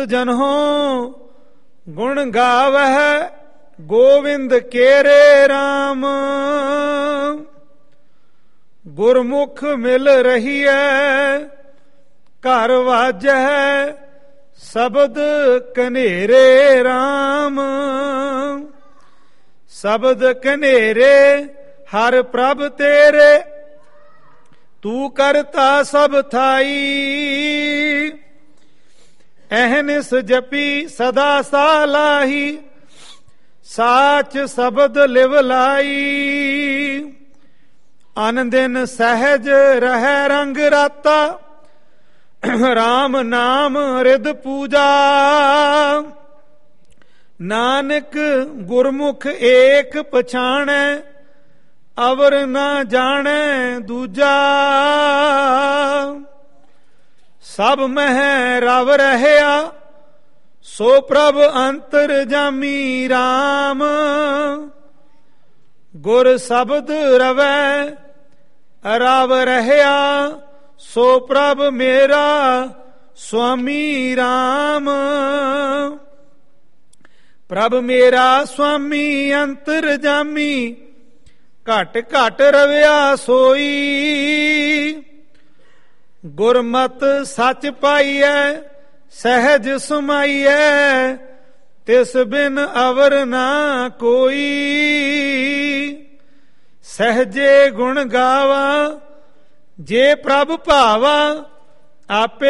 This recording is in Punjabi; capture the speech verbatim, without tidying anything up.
ਜਨੋਂ ਗੁਣ ਗਾਵਹਿ ਗੋਵਿੰਦ ਕੇਰੇ RAM। ਗੁਰਮੁਖ ਮਿਲ ਰਹੀਐ ਘਰ ਵਾਜੈ ਸ਼ਬਦ ਕਨੇਰੇ RAM। ਸ਼ਬਦ ਕਨੇਰੇ ਹਰ ਪ੍ਰਭ ਤੇਰੇ ਤੂੰ ਕਰਤਾ ਸਭ ਥਾਈ। ਅਹਨਿਸ ਜਪੀ ਸਦਾ ਸਾਲਾਹੀ ਸਾਚ ਸ਼ਬਦ ਲਿਵ ਲਾਈ। ਅਨ ਦਿਨ ਸਹਿਜ ਰਹਿ ਰੰਗ ਰਾਤਾ RAM ਨਾਮ ਰਿਦ ਪੂਜਾ। ਨਾਨਕ ਗੁਰਮੁਖ ਏਕ ਪਛਾਣੈ ਅਵਰ ਨਾ ਜਾਣੈ ਦੂਜਾ। ਸਭ ਮਹਿ ਰਵ ਰਹਿਆ ਸੋ ਪ੍ਰਭ ਅੰਤਰ ਜਾਮੀ RAM। ਗੁਰ ਸ਼ਬਦ ਰਵੈ ਰਵ ਰਹਿਆ ਸੋ ਪ੍ਰਭ ਮੇਰਾ ਸੁਆਮੀ RAM। ਪ੍ਰਭ ਮੇਰਾ ਸੁਆਮੀ ਅੰਤਰ ਜਾਮੀ ਘਟ ਘਟ ਰਵਿਆ ਸੋਈ। ਗੁਰਮਤਿ ਸੱਚ ਪਾਈਐ ਸਹਿਜ ਸਮਾਈਐ ਤਿਸ ਬਿਨ ਅਵਰ ਨਾ ਕੋਈ। ਸਹਿਜੇ ਗੁਣ ਗਾਵਾ ਜੇ ਪ੍ਰਭ ਭਾਵਾ ਆਪੇ